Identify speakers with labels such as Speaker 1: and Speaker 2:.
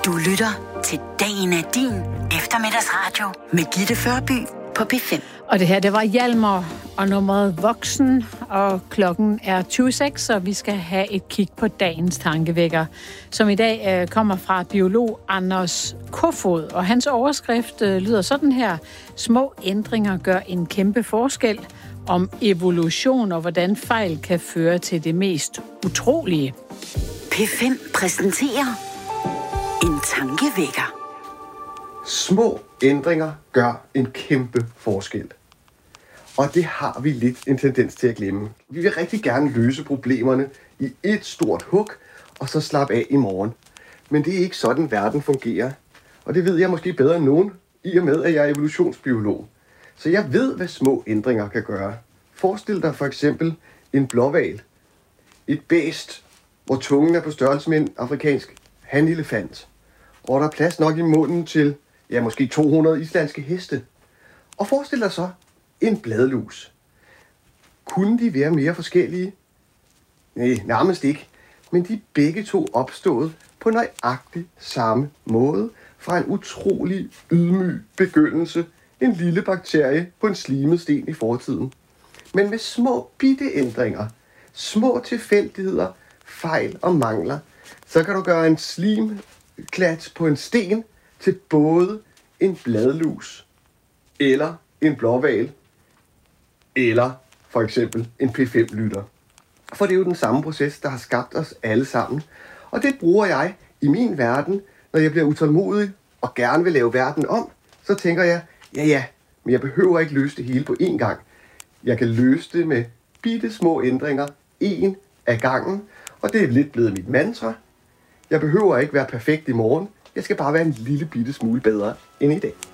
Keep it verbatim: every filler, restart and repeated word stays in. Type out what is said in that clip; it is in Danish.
Speaker 1: Du lytter til Dagen er din eftermiddagsradio med Gitte Førby på P fem.
Speaker 2: Og det her, det var Hjalmar og nummeret Voksen, og klokken er tyve seks, og vi skal have et kig på dagens tankevækker, som i dag øh, kommer fra biolog Anders Kofod, og hans overskrift øh, lyder sådan her: Små ændringer gør en kæmpe forskel, om evolution og hvordan fejl kan føre til det mest utrolige.
Speaker 1: P fem præsenterer en tankevækker.
Speaker 3: Små ændringer gør en kæmpe forskel. Og det har vi lidt en tendens til at glemme. Vi vil rigtig gerne løse problemerne i et stort hug, og så slappe af i morgen. Men det er ikke sådan, verden fungerer. Og det ved jeg måske bedre end nogen, i og med, at jeg er evolutionsbiolog. Så jeg ved, hvad små ændringer kan gøre. Forestil dig for eksempel en blåhval. Et bæst, hvor tungen er på størrelse med en afrikansk hanelefant. Hvor der er plads nok i munden til, ja, måske to hundrede islandske heste. Og forestil dig så en bladlus. Kunne de være mere forskellige? Nej, nærmest ikke. Men de er begge to opstået på nøjagtig samme måde fra en utrolig ydmyg begyndelse. En lille bakterie på en slimet sten i fortiden. Men med små bitte ændringer, små tilfældigheder, fejl og mangler, så kan du gøre en slimklat på en sten til både en bladlus, eller en blåhval, eller for eksempel en P fem lytter. For det er jo den samme proces, der har skabt os alle sammen. Og det bruger jeg i min verden, når jeg bliver utålmodig og gerne vil lave verden om. Så tænker jeg, ja ja, men jeg behøver ikke løse det hele på én gang. Jeg kan løse det med bitte små ændringer, en af gangen. Og det er lidt blevet mit mantra. Jeg behøver ikke være perfekt i morgen. Jeg skal bare være en lille bitte smule bedre end i dag.